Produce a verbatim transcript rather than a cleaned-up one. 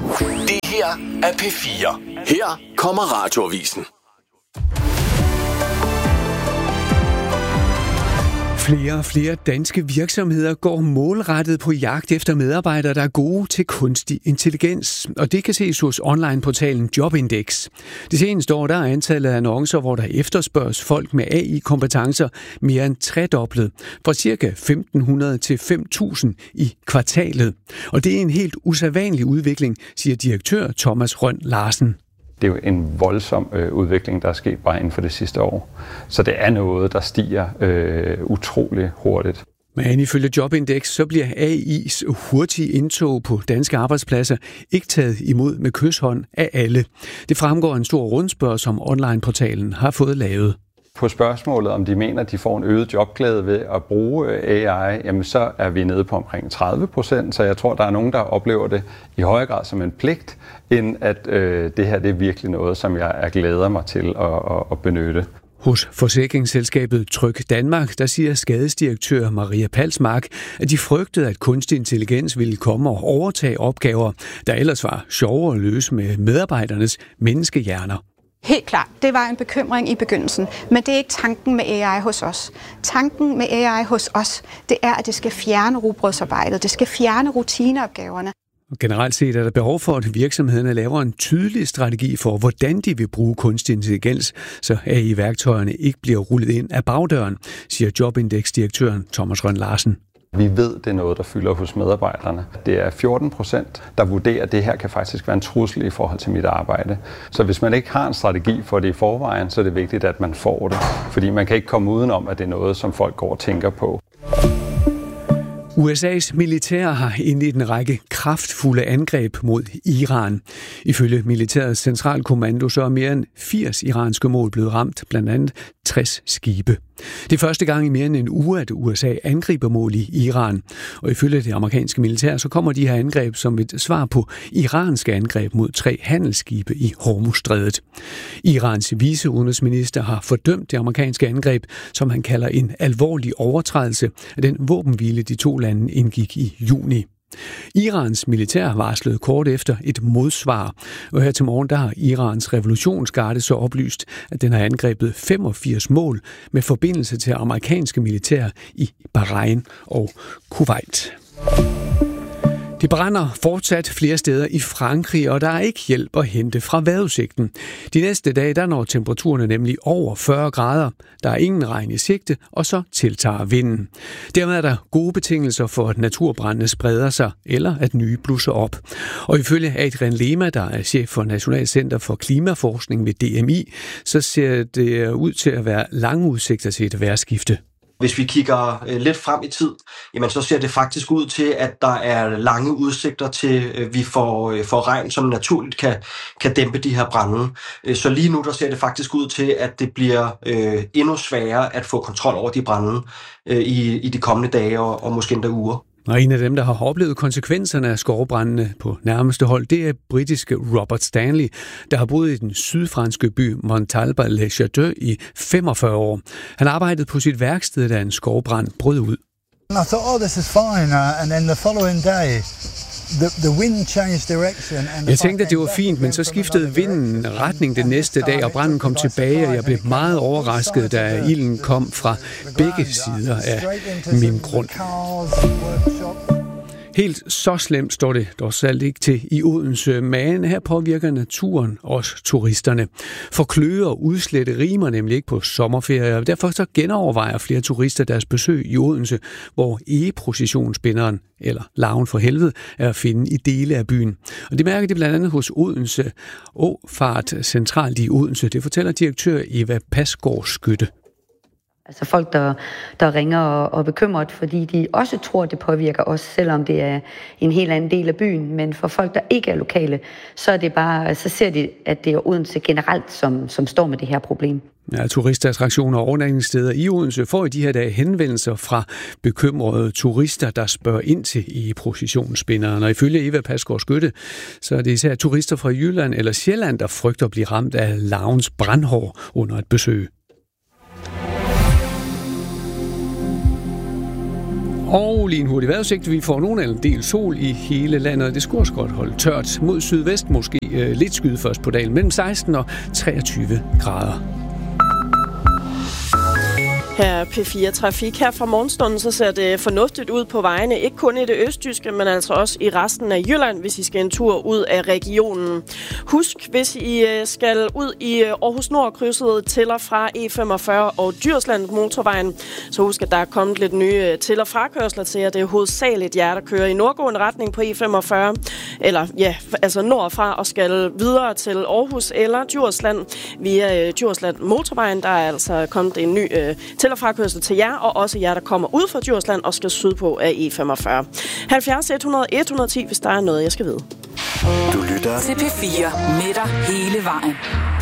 Det her er P fire. Her kommer Radioavisen. Flere og flere danske virksomheder går målrettet på jagt efter medarbejdere, der er gode til kunstig intelligens. Og det kan ses hos onlineportalen Jobindex. Det seneste år der er antallet af annoncer, hvor der efterspørges folk med A I-kompetencer, mere end tredoblet. Fra ca. femten hundrede til fem tusind i kvartalet. Og det er en helt usædvanlig udvikling, siger direktør Thomas Rønn Larsen. Det er jo en voldsom øh, udvikling, der er sket bare inden for det sidste år. Så det er noget, der stiger øh, utrolig hurtigt. Men ifølge Jobindex, så bliver A I's hurtige indtog på danske arbejdspladser ikke taget imod med kyshånd af alle. Det fremgår af en stor rundspørg, som onlineportalen har fået lavet. På spørgsmålet, om de mener, at de får en øget jobglæde ved at bruge A I, jamen så er vi nede på omkring tredive procent, så jeg tror, der er nogen, der oplever det i højere grad som en pligt, end at øh, det her det er virkelig noget, som jeg er glæder mig til at, at, at benytte. Hos forsikringsselskabet Tryg Danmark, der siger skadesdirektør Maria Palsmark, at de frygtede, at kunstig intelligens ville komme og overtage opgaver, der ellers var sjovere at løse med medarbejdernes menneskehjerner. Helt klart, det var en bekymring i begyndelsen, men det er ikke tanken med A I hos os. Tanken med A I hos os, det er, at det skal fjerne rugbrødsarbejdet, det skal fjerne rutineopgaverne. Generelt set er der behov for, at virksomhederne laver en tydelig strategi for, hvordan de vil bruge kunstig intelligens, så A I-værktøjerne ikke bliver rullet ind af bagdøren, siger Jobindex-direktøren Thomas Rønn Larsen. Vi ved, det er noget, der fylder hos medarbejderne. Det er fjorten procent, der vurderer, at det her kan faktisk være en trussel i forhold til mit arbejde. Så hvis man ikke har en strategi for det i forvejen, så er det vigtigt, at man får det. Fordi man kan ikke komme udenom, at det er noget, som folk går og tænker på. U S A's militær har indledt en række kraftfulde angreb mod Iran. Ifølge militærets centralkommando så er mere end firs iranske mål blevet ramt, blandt andet tres skibe. Det er første gang i mere end en uge, at U S A angriber mål i Iran. Og ifølge det amerikanske militær, så kommer de her angreb som et svar på iranske angreb mod tre handelsskibe i Hormuzstrædet. Irans viceudenrigsminister har fordømt det amerikanske angreb, som han kalder en alvorlig overtrædelse af den våbenhvile, de to lande indgik i juni. Irans militær varslede kort efter et modsvar, og her til morgen der har Irans revolutionsgarde så oplyst, at den har angrebet femogfirs mål med forbindelse til amerikanske militær i Bahrain og Kuwait. Det brænder fortsat flere steder i Frankrig, og der er ikke hjælp at hente fra vejrudsigten. De næste dage der når temperaturerne nemlig over fyrre grader. Der er ingen regn i sigte, og så tiltager vinden. Dermed er der gode betingelser for, at naturbrændene spreder sig, eller at nye blusser op. Og ifølge Adrian Lema, der er chef for National Center for Klimaforskning ved D M I, så ser det ud til at være lange udsigter til et vejrskifte. Hvis vi kigger lidt frem i tid, jamen så ser det faktisk ud til, at der er lange udsigter til, at vi får, får regn, som naturligt kan, kan dæmpe de her brande. Så lige nu der ser det faktisk ud til, at det bliver øh, endnu sværere at få kontrol over de brande øh, i, i de kommende dage og, og måske endda uger. Og en af dem, der har oplevet konsekvenserne af skovbrændene på nærmeste hold, det er britiske Robert Stanley, der har boet i den sydfranske by Montalbot-les-Châteaux i femogfyrre år. Han arbejdede på sit værksted, da en skovbrand brød ud. And I thought, oh, this is fine, uh, and then the following day, the, the wind changed direction. And jeg tænkte, at det var fint, men så skiftede vinden retning den næste dag, og branden kom tilbage, og jeg blev meget overrasket, da ilden kom fra begge sider af min grund. Helt så slemt står det dog selv ikke til i Odense, men her påvirker naturen også turisterne. For kløe og udslette rimer nemlig ikke på sommerferie, og derfor så genovervejer flere turister deres besøg i Odense, hvor egeprocessionsbinderen, eller larven for helvede, er at finde i dele af byen. Og det mærker de blandt andet hos Odense Åfart centralt i Odense. Det fortæller direktør Eva Pasgaard Skytte. Altså folk, der, der ringer og, og er bekymret, fordi de også tror, at det påvirker os, selvom det er en helt anden del af byen. Men for folk, der ikke er lokale, så, er det bare, så ser de, at det er Odense generelt, som, som står med det her problem. Ja, turistattraktioner og overnatningssteder i Odense får i de her dage henvendelser fra bekymrede turister, der spørger ind til i processionsspinderen. Og ifølge Eva Pasgaard Skytte, så er det især turister fra Jylland eller Sjælland, der frygter at blive ramt af larvens brandhår under et besøg. Og lige en hurtig vejrudsigt. Vi får nogen eller en del sol i hele landet. Det skulle også godt holde tørt. Mod sydvest måske øh, lidt skyde først på dagen. Mellem seksten og treogtyve grader. Her er P fire Trafik. Her fra morgenstunden så ser det fornuftigt ud på vejene. Ikke kun i det østjyske, men altså også i resten af Jylland, hvis I skal en tur ud af regionen. Husk, hvis I skal ud i Aarhus Nord-krydset til og fra E femogfyrre og Djursland motorvejen, så husk, at der er kommet lidt nye til- og frakørsler til jer. Det er hovedsageligt jer, der kører i nordgående retning på E femogfyrre, eller ja, altså nordfra og skal videre til Aarhus eller Djursland via Djursland motorvejen. Der er altså kommet en ny øh, til- og frakørsel til jer, og også jer, der kommer ud fra Djursland og skal sydpå af E femogfyrre. halvfjerds et hundrede et hundrede og ti, hvis der er noget, jeg skal vide. Du lytter til P fire med dig hele vejen.